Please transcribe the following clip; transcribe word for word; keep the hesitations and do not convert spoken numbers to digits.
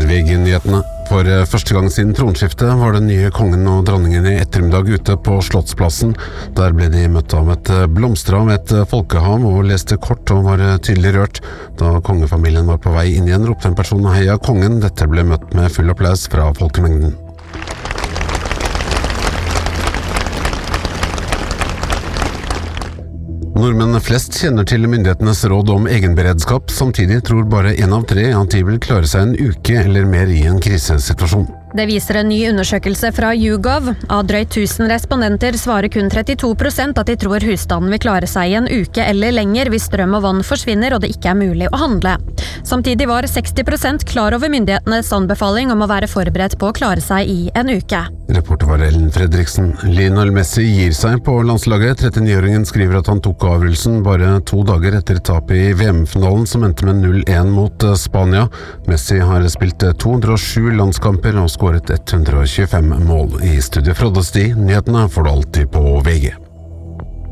V G-nyhetene. For første gang siden tronskiftet var den nye kongen og dronningen i ettermiddag ute på Slottsplassen. Der ble de møtt av et blomsterhav, et folkehav, og leste kort og var tydelig rørt. Da kongefamilien var på vei inn igjen, ropte en person «Heia kongen!». Dette ble møtt med full applaus fra folkemengden. Nordmenn flest kjenner til myndighetenes råd om egenberedskap, samtidig tror bare en av tre at de vil klare seg en uke eller mer i en krisesituasjon. Det viser en ny undersøkelse fra YouGov. Av drøyt tusen respondenter svarer kun trettito prosent at de tror husstanden vil klare seg i en uke eller lenger hvis strøm og vann forsvinner og det ikke er mulig å handle. Samtidig var seksti prosent klar over myndighetenes anbefaling om å være forberedt på å klare seg i en uke. Reporter var Ellen Fredriksen. Lionel Messi gir seg på landslaget. trettiåringen skriver at han tok avgjørelsen bare to dager etter tapet i V M-finalen som endte med null en mot Spania. Messi har spilt to hundre og sju landskamper og skåret ett hundre og tjuefem mål. I studio Frode Sti, nyhetene får du alltid på V G.